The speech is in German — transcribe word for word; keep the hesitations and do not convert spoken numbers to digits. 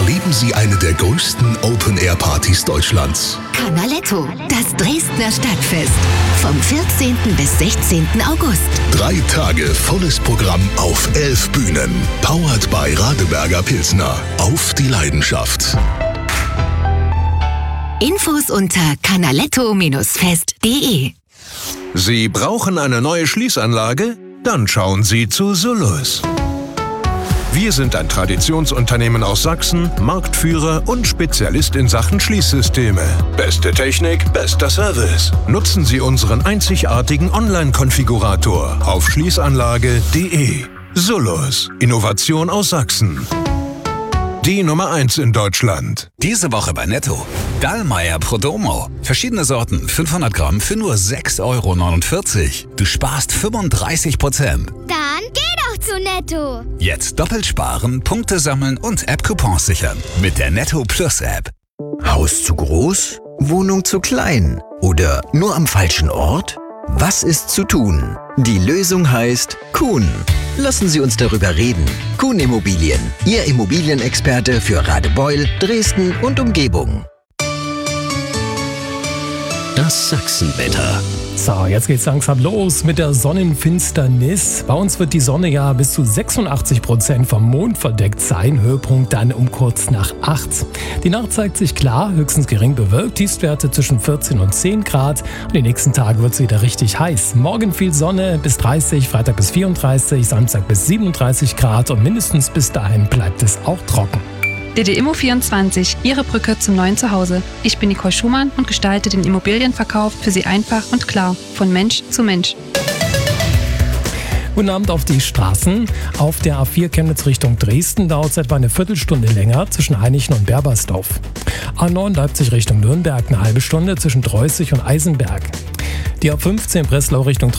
erleben Sie eine der größten Open-Air-Partys Deutschlands. Canaletto, das Dresdner Stadtfest. Vom vierzehnten bis sechzehnten August. Drei Tage volles Programm auf elf Bühnen. Powered by Radeberger Pilsner. Auf die Leidenschaft. Infos unter canaletto fest punkt de. Sie brauchen eine neue Schließanlage? Dann schauen Sie zu Solus. Wir sind ein Traditionsunternehmen aus Sachsen, Marktführer und Spezialist in Sachen Schließsysteme. Beste Technik, bester Service. Nutzen Sie unseren einzigartigen Online-Konfigurator auf schließanlage punkt de. Solus, Innovation aus Sachsen. Die Nummer eins in Deutschland. Diese Woche bei Netto. Dallmayr Prodomo. Verschiedene Sorten, fünfhundert Gramm für nur sechs Euro neunundvierzig. Du sparst fünfunddreißig Prozent. Dann geh doch zu Netto. Jetzt doppelt sparen, Punkte sammeln und App-Coupons sichern. Mit der Netto Plus App. Haus zu groß? Wohnung zu klein? Oder nur am falschen Ort? Was ist zu tun? Die Lösung heißt Kuhn. Lassen Sie uns darüber reden. Kuhn Immobilien, Ihr Immobilienexperte für Radebeul, Dresden und Umgebung. Das Sachsenwetter. So, jetzt geht's langsam los mit der Sonnenfinsternis. Bei uns wird die Sonne ja bis zu sechsundachtzig Prozent vom Mond verdeckt sein. Höhepunkt dann um kurz nach acht. Die Nacht zeigt sich klar, höchstens gering bewölkt. Tiefstwerte zwischen vierzehn und zehn Grad. Und die nächsten Tage wird es wieder richtig heiß. Morgen viel Sonne bis dreißig, Freitag bis vierunddreißig, Samstag bis siebenunddreißig Grad. Und mindestens bis dahin bleibt es auch trocken. D D Immo vierundzwanzig, Ihre Brücke zum neuen Zuhause. Ich bin Nicole Schumann und gestalte den Immobilienverkauf für Sie einfach und klar, von Mensch zu Mensch. Guten Abend auf die Straßen. Auf der A vier Chemnitz Richtung Dresden dauert es etwa eine Viertelstunde länger zwischen Hainichen und Berbersdorf. A neun Leipzig Richtung Nürnberg eine halbe Stunde zwischen Dreußig und Eisenberg. Die A fünfzehn Breslau Richtung